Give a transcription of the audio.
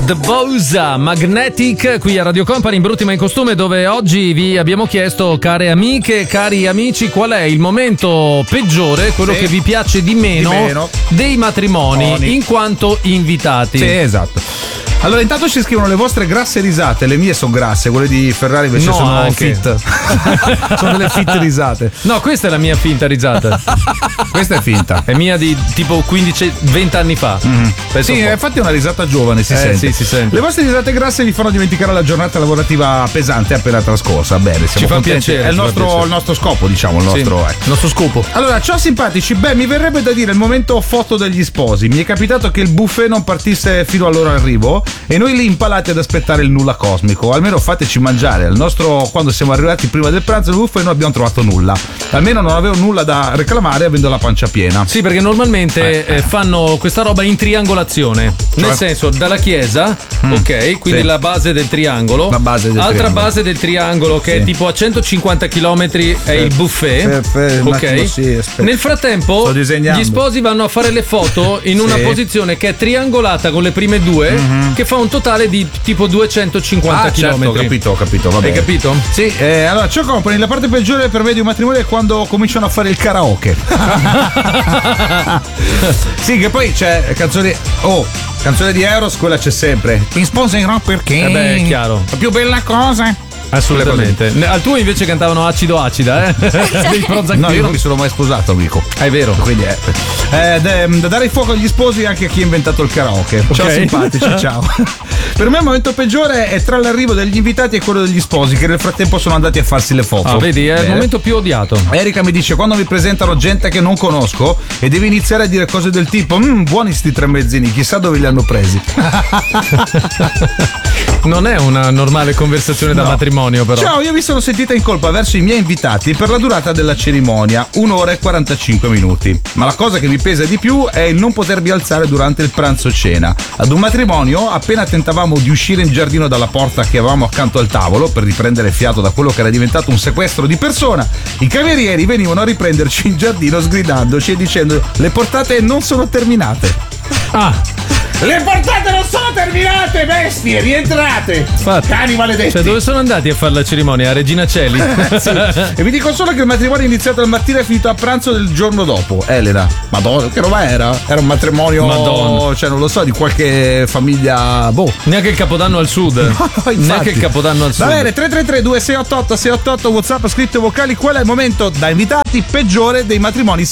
The Bosa Magnetic qui a Radio Company in Brutti ma in costume, dove oggi vi abbiamo chiesto, care amiche, cari amici, qual è il momento peggiore, quello che vi piace di meno dei matrimoni in quanto invitati. Sì, esatto. Allora, intanto ci scrivono le vostre grasse risate. Le mie sono grasse, quelle di Ferrari invece sono fit. Sono delle fit risate. No, questa è la mia finta risata. Questa è finta. È mia di tipo 15-20 anni fa. Sì, infatti è una risata giovane, si sente. Sì, si sente. Le vostre risate grasse vi fanno dimenticare la giornata lavorativa pesante appena trascorsa. Bene, siamo ci fa contenti. piacere. È il nostro scopo, diciamo, il nostro scopo. Allora, ciao simpatici. Beh, mi verrebbe da dire il momento foto degli sposi. Mi è capitato che il buffet non partisse fino al loro arrivo e noi lì impalati ad aspettare il nulla cosmico. Almeno fateci mangiare. Quando siamo arrivati prima del pranzo al buffet non abbiamo trovato nulla. Almeno non avevo nulla da reclamare avendo la pancia piena. Sì, perché normalmente fanno questa roba in triangolazione. Cioè? Nel senso, dalla chiesa, ok, quindi la base del triangolo. La base del altra triangolo. base del triangolo che è tipo a 150 km è il buffet. Ok. Nel frattempo gli sposi vanno a fare le foto in una posizione che è triangolata con le prime due, che fa un totale di tipo 250 km. Certo, ho capito, va bene. Hai capito? Sì, allora ciao company, la parte peggiore per me di un matrimonio è quando cominciano a fare il karaoke. Sì, che poi c'è canzone di Eros, quella c'è sempre. Mi sposerò perché è chiaro. La più bella cosa. Assolutamente. Al tuo invece cantavano Acido Acida, dei Prozac. No, io non mi sono mai sposato, amico. È vero. Quindi da dare fuoco agli sposi e anche a chi ha inventato il karaoke. Ciao simpatici, ciao. Per me il momento peggiore è tra l'arrivo degli invitati e quello degli sposi, che nel frattempo sono andati a farsi le foto. Vedi, è il momento più odiato. Erika mi dice: quando mi presentano gente che non conosco e devi iniziare a dire cose del tipo buoni sti tre mezzini, chissà dove li hanno presi. Non è una normale conversazione da matrimonio, però. Ciao, io mi sono sentita in colpa verso i miei invitati per la durata della cerimonia, 1 ora e 45 minuti. Ma la cosa che mi pesa di più è il non potermi alzare durante il pranzo cena. Ad un matrimonio, appena tentavamo di uscire in giardino dalla porta che avevamo accanto al tavolo per riprendere fiato da quello che era diventato un sequestro di persona, i camerieri venivano a riprenderci in giardino sgridandoci e dicendo: le portate non sono terminate. Le portate non sono terminate, bestie, rientrate! Cani maledetti! Cioè, dove sono andati a fare la cerimonia? A Regina Coeli? Sì. E vi dico solo che il matrimonio è iniziato al mattino e è finito a pranzo del giorno dopo. Elena, madonna, che roba era? Era un matrimonio, madonna, cioè non lo so, di qualche famiglia, Neanche il Capodanno al sud. No, neanche il Capodanno al sud. Va bene, 333-2688-688, WhatsApp, scritto vocali. Qual è il momento da invitati peggiore dei matrimoni